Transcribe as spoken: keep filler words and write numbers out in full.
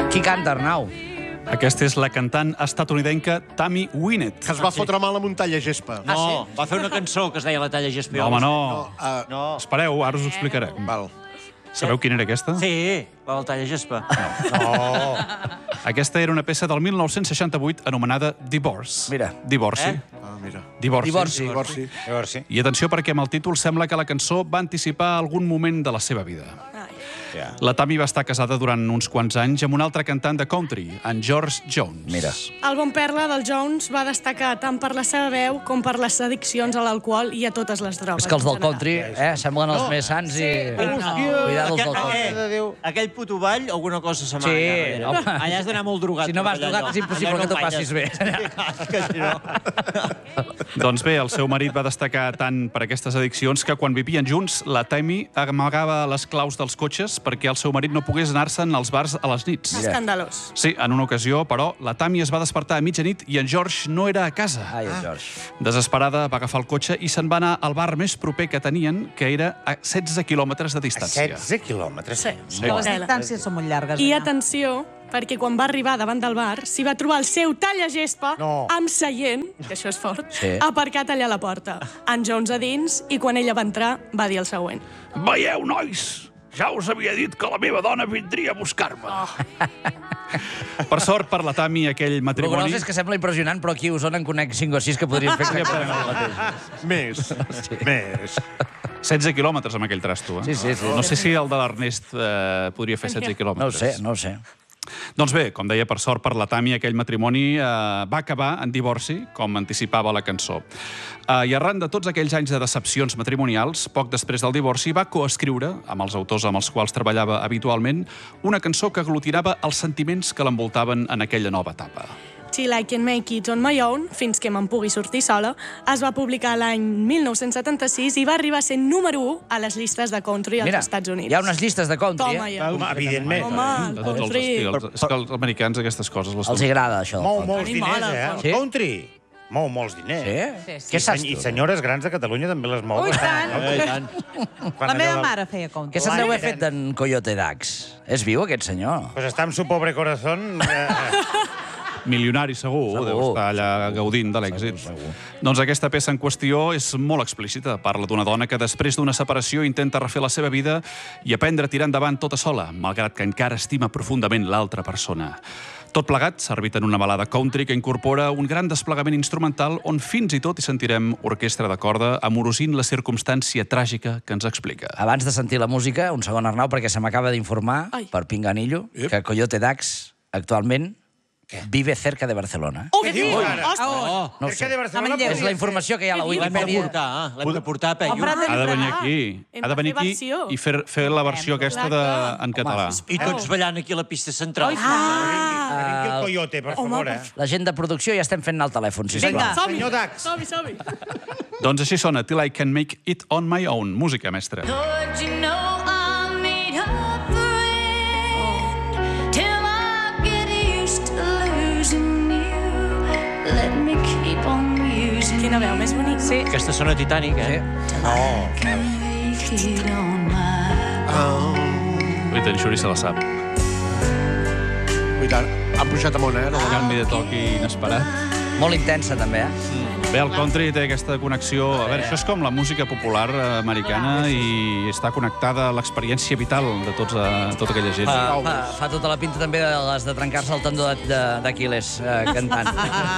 Qui canta, Arnau? Aquesta és la cantant estatunidenca Tammy Wynette. Que es va fotre mal amb un talla gespa. No, ah, sí? Va fer una cançó que es deia La talla gespa. No, home, no. No, uh, no. Espereu, ara us ho explicaré. Val. Sabeu quina era aquesta? Sí, la del talla gespa. No. Aquesta era una peça del mil nou-cents seixanta-vuit anomenada Divorce. Mira. Divorci. Eh? Ah, mira. Divorci. Divorci. Divorci. Divorci. I atenció, perquè amb el títol sembla que la cançó va anticipar algun moment de la seva vida. Ja. La Tammy va estar casada durant uns quants anys amb un altre cantant de country, en George Jones. Mira. El bon perla del Jones va destacar tant per la seva veu com per les addiccions a l'alcohol i a totes les drogues. És que els del en general. country eh, semblen els més sants i... Cuidado els del country. Eh, aquell puto ball, alguna cosa se m'ha Sí, anat home. darrere. Allà has d'anar molt drogat. Si no per vas allà, drogat allò. és impossible Allà que t'ho no passis bé. banyes. Que si no... Doncs bé, el seu marit va destacar tant per aquestes addiccions que quan vivien junts, la Tammy amagava les claus dels cotxes perquè el seu marit no pogués anar-se'n als bars a les nits. Escandalós. Sí, en una ocasió, però, la Tammy es va despertar a mitjanit i en George no era a casa. Ai, el George. Desesperada, va agafar el cotxe i se'n va anar al bar més proper que tenien, que era a setze quilòmetres de distància. setze quilòmetres. Sí. Sí. Les distàncies són molt llargues. I allà. atenció, perquè quan va arribar davant del bar, s'hi va trobar el seu tallagespa No. amb seient, que això és fort, Sí. aparcat allà a la porta. En Jones a dins, i quan ella va entrar, va dir el següent. Veieu, nois? Ja us havia dit que la meva dona vindria a buscar-me. Oh. Per sort, per la Tammy, aquell El matrimoni... gros és que sembla impressionant, però aquí a Osona en conec cinc o sis que podrien fer exactament el mateix. Més. Més. setze quilòmetres amb aquell trasto, eh? Sí, sí, sí. No sé si el de l'Ernest eh, podria fer setze No ho quilòmetres. sé, no ho sé. Doncs bé, com deia, per sort per la Tammy, aquell matrimoni eh, va acabar en divorci, com anticipava la cançó. Eh, I arran de tots aquells anys de decepcions matrimonials, poc després del divorci, va coescriure, amb els autors amb els quals treballava habitualment, una cançó que aglutinava els sentiments que l'envoltaven en aquella nova etapa. Till I Can Make It On My Own, fins que me'n pugui sortir sola, es va publicar l'any mil nou-cents setanta-sis i va arribar a ser número u a les llistes de country als Mira, Estats Units. hi ha unes llistes de country, Toma, eh? ja. Home, evidentment. Home, De tots els country. estils. És que els americans aquestes coses les Els agrada, això. Mou molts Tenim diners, mala, eh? però- El Sí? country mou molts diners. Sí? Sí, sí. Què saps I tu? senyores grans de Catalunya també les mou. Oh, i bastant. tant. Eh, i tant. Quan La meva allò- mare feia country. Què se'n deu haver fet d'en Coyote Dax? És viu, aquest senyor? Pues està amb su pobre corazón. Eh, Milionari, segur, Segur. deu estar allà gaudint de l'èxit. Doncs aquesta peça en qüestió és molt explícita. Parla d'una dona que després d'una separació intenta refer la seva vida i aprendre a tirar endavant tota sola, malgrat que encara estima profundament l'altra persona. Tot plegat, servit en una balada country que incorpora un gran desplegament instrumental on fins i tot hi sentirem orquestra de corda amorosint la circumstància tràgica que ens explica. Abans de sentir la música, un segon, Arnau, perquè se m'acaba d'informar Ai. per Pinganillo que Coyote Dax actualment vive cerca de Barcelona. Oh, Què dius, ara? Ostres! Oh, No ho Cerca sé. de Barcelona A Manlleu. És la informació que hi ha a la l'hem de Wikipedia. portar, ah, l'hem de portar a Peyu. Al Prat de Ha de venir Ah, aquí. hem Ha de de venir fer aquí versió. i fer, fer la versió aquesta de, en català. I tots ballant aquí a la pista central. Que vingui el coyote, per favor, eh? La gent de producció ja estem fent anar el telèfon, sisplau. Vinga. Som-hi, Senyor Dax. som-hi, som-hi. Doncs així sona Till I Can Make It On My Own. Música, mestre. Lord, you know I'll meet her friend till I get used to losing you. Let me keep on using Quina veu més bonica. Sí. Aquesta sona Titanic, eh? No. make it on my Ui, en Xuri se la sap. Ui, tant. Han pujat amunt, eh? No? Canvi de toc inesperat. Molt intensa, també, eh? Bé, el country té aquesta connexió... A veure, això és com la música popular eh, americana i està connectada a l'experiència vital de tots, a, tota aquella gent. Fa, fa, fa tota la pinta també de les de trencar-se el tendó de- de- d'Aquiles eh, cantant.